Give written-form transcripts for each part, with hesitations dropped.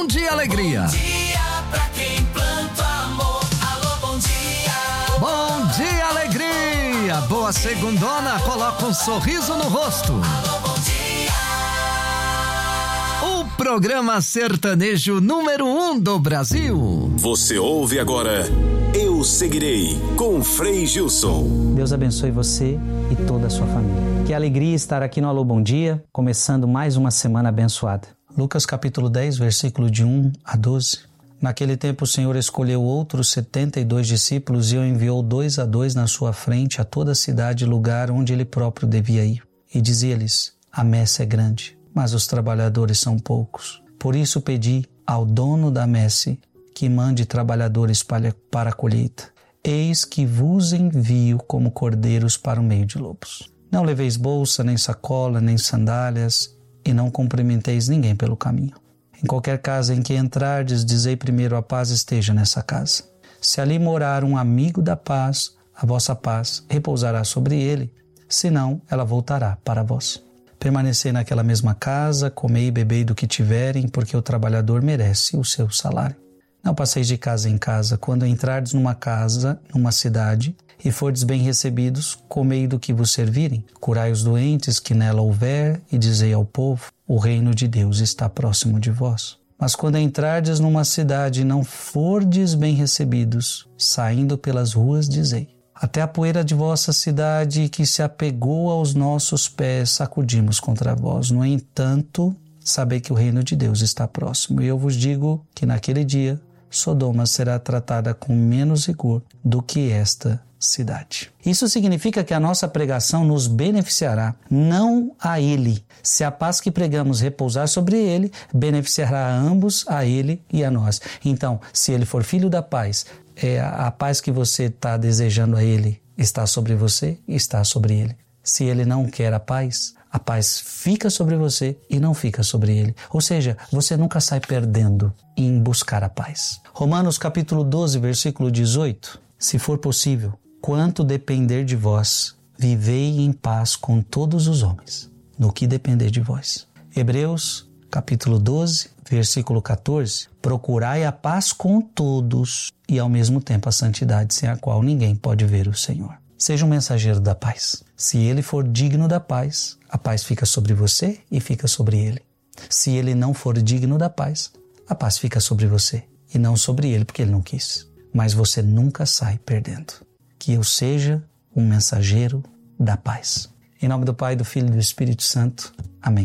Bom Dia Alegria. Bom dia pra quem planta amor. Alô, bom dia. Bom Dia Alegria. Boa segundona, coloca um sorriso no rosto. Alô, bom dia. O programa sertanejo número 1 do Brasil. Você ouve agora Eu Seguirei, com Frei Gilson. Deus abençoe você e toda a sua família. Que alegria estar aqui no Alô Bom Dia, começando mais uma semana abençoada. Lucas capítulo 10, versículo de 1 a 12. Naquele tempo o Senhor escolheu outros 72 discípulos e o enviou 2 a 2 na sua frente a toda a cidade e lugar onde ele próprio devia ir. E dizia-lhes: a messe é grande, mas os trabalhadores são poucos. Por isso pedi ao dono da messe que mande trabalhadores para a colheita. Eis que vos envio como cordeiros para o meio de lobos. Não leveis bolsa, nem sacola, nem sandálias, e não cumprimenteis ninguém pelo caminho. Em qualquer casa em que entrardes, dizei primeiro: a paz esteja nessa casa. Se ali morar um amigo da paz, a vossa paz repousará sobre ele, senão ela voltará para vós. Permanecei naquela mesma casa, comei e bebei do que tiverem, porque o trabalhador merece o seu salário. Não passeis de casa em casa. Quando entrardes numa casa, numa cidade, e fordes bem recebidos, comei do que vos servirem. Curai os doentes que nela houver, e dizei ao povo: o reino de Deus está próximo de vós. Mas quando entrardes numa cidade e não fordes bem recebidos, saindo pelas ruas, dizei: até a poeira de vossa cidade que se apegou aos nossos pés, sacudimos contra vós. No entanto, sabei que o reino de Deus está próximo. E eu vos digo que naquele dia Sodoma será tratada com menos rigor do que esta cidade. Isso significa que a nossa pregação nos beneficiará, não a ele. Se a paz que pregamos repousar sobre ele, beneficiará a ambos, a ele e a nós. Então, se ele for filho da paz, a paz que você está desejando a ele está sobre você e está sobre ele. Se ele não quer a paz fica sobre você e não fica sobre ele. Ou seja, você nunca sai perdendo em buscar a paz. Romanos capítulo 12, versículo 18. Se for possível, quanto depender de vós, vivei em paz com todos os homens, no que depender de vós. Hebreus capítulo 12, versículo 14. Procurai a paz com todos e ao mesmo tempo a santidade, sem a qual ninguém pode ver o Senhor. Seja um mensageiro da paz. Se ele for digno da paz, a paz fica sobre você e fica sobre ele. Se ele não for digno da paz, a paz fica sobre você e não sobre ele, porque ele não quis. Mas você nunca sai perdendo. Que eu seja um mensageiro da paz. Em nome do Pai, do Filho e do Espírito Santo. Amém.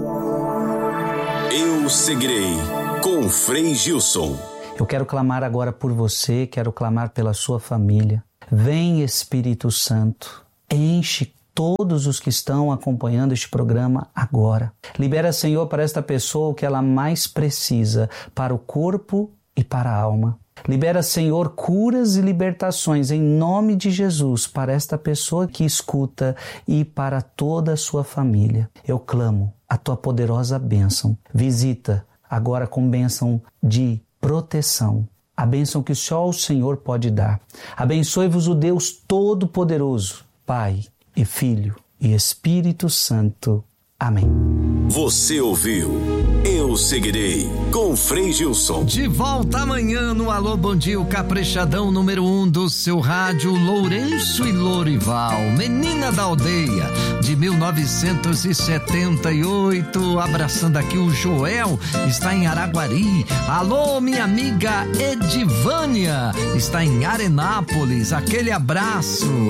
Eu Seguirei, com Frei Gilson. Eu quero clamar agora por você, quero clamar pela sua família. Vem, Espírito Santo, enche todos os que estão acompanhando este programa agora. Libera, Senhor, para esta pessoa o que ela mais precisa, para o corpo e para a alma. Libera, Senhor, curas e libertações em nome de Jesus para esta pessoa que escuta e para toda a sua família. Eu clamo a tua poderosa bênção. Visita agora com bênção de proteção. A bênção que só o Senhor pode dar. Abençoe-vos o Deus Todo-Poderoso, Pai e Filho e Espírito Santo. Amém. Você ouviu Eu Seguirei, com Frei Gilson. De volta amanhã no Alô Bom Dia, o caprichadão número 1 do seu rádio, Lourenço e Lorival, Menina da Aldeia, de 1978. Abraçando aqui o Joel, está em Araguari. Alô, minha amiga Edivânia, está em Arenápolis. Aquele abraço.